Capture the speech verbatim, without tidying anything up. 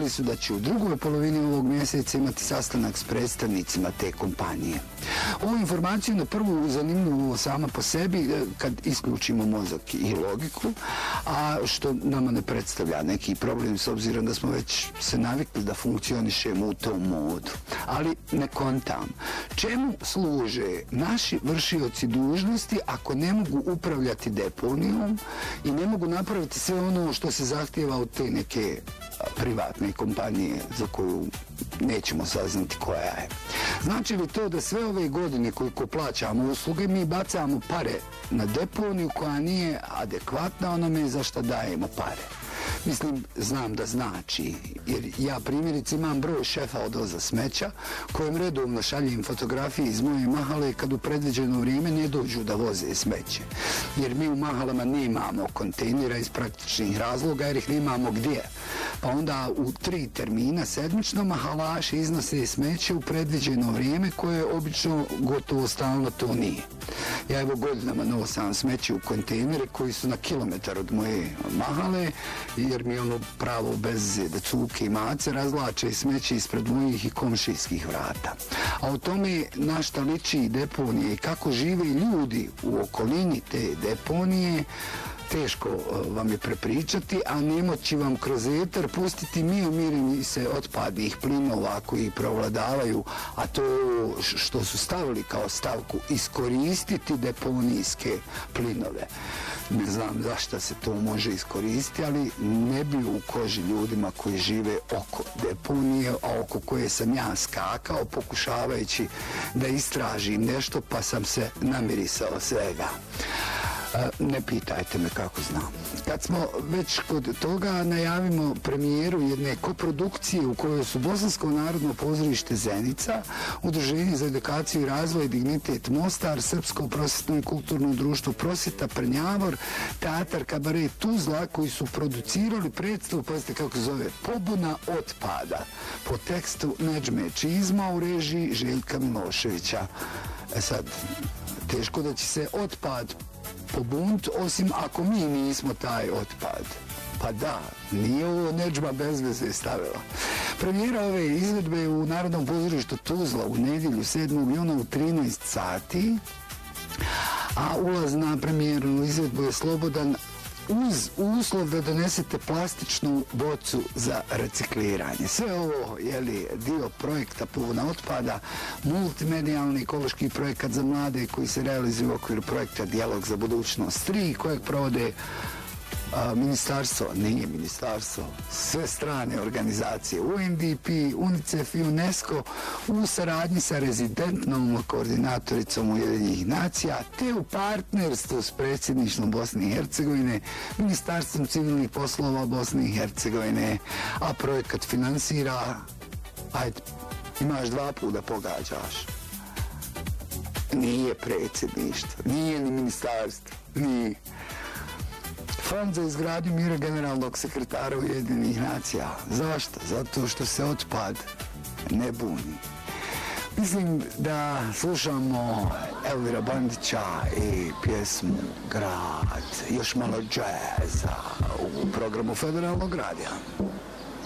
najavili su da će u drugoj polovini ovog mjeseca imati sastanak s predstavnicima te kompanije. Ovu informaciju na prvu zanimljivu sama po sebi kad isključimo mozak i logiku, a što nama ne predstavlja neki problem s obzirom da smo već se navikli da funkcionišemo u tom modu. Ali ne kontam. Čemu služe naši vršioci dužnosti ako ne mogu upravljati deponijom i ne mogu napraviti sve ono što se zahtijeva od te neke privatne kompanije za koju nećemo saznati koja je. Znači li to da sve ove godine koliko plaćamo usluge mi bacamo pare na deponiju koja nije adekvatna onome za što dajemo pare? Mislim, znam da znači, jer ja primjerice imam broj šefa odvoza smeća kojem redovno šaljem fotografije iz moje mahale kad u predviđeno vrijeme ne dođu da voze smeće. Jer mi u mahalama nemamo kontejnera iz praktičnih razloga jer ih nemamo gdje. Pa onda u tri termina sedmično mahalaši iznose smeće u predviđeno vrijeme koje obično gotovo stalno to nije. Ja evo godinama nosam smeće u kontejnere koji su na kilometar od moje mahale jer mi ono pravo bez da cuke i mace razlače smeće ispred mojih i komšijskih vrata. A o tome na šta liči deponije i kako žive ljudi u okolini te deponije teško vam je prepričati, a nemoći vam kroz eter pustiti miomireni se otpadnih plinova koji provladavaju, a to što su stavili kao stavku iskoristiti deponijske plinove. Ne znam zašto se to može iskoristiti, ali ne bi u koži ljudima koji žive oko deponije, a oko koje sam ja skakao pokušavajući da istražim nešto, pa sam se namirisao svega. Ne pitajte me kako znam. Kad smo već kod toga, najavimo premijeru jedne koprodukcije u kojoj su Bosansko narodno pozorište Zenica, Udruženje za edukaciju i razvoj Dignitet Mostar, Srpsko prosvjetno i kulturno društvo Prosvjeta Prnjavor, Teatar Kabaret Tuzla, koji su producirali predstavu, pazite kako zove, Pobuna otpada, po tekstu Nedžme Čizma u režiji Željka Miloševića. E sad, teško da će se otpad pobunt, osim ako mi nismo taj otpad. Pa da, nije ovo Nedžma bez veze stavila. Premijera ove izvedbe u Narodnom pozorištu Tuzla u nedjelju sedmog juna u trinaest sati, a ulaz na premijernu izvedbu je slobodan uz uslov da donesete plastičnu bocu za recikliranje. Sve ovo je li dio projekta Pobuna otpada, multimedijalni ekološki projekat za mlade koji se realizuje u okviru projekta Dijalog za budućnost tri, kojeg provode a, ministarstvo, nije ministarstvo, sve strane organizacije, U N D P, UNICEF i UNESCO u saradnji sa rezidentnom koordinatoricom Ujedinjenih nacija, te u partnerstvu s predsjedništvom Bosne i Hercegovine, Ministarstvom civilnih poslova Bosne i Hercegovine, a projekat finansira, ajde, imaš dva puta da pogađaš. Nije predsjedništvo, nije ni ministarstvo, nije. Fond za izgradnju mira generalnog sekretara Ujedinjenih nacija. Zašto? Zato što se otpad ne buni. Mislim da slušamo Elvira Bandića i pjesmu Grad, još malo džeza u programu Federalnog radija.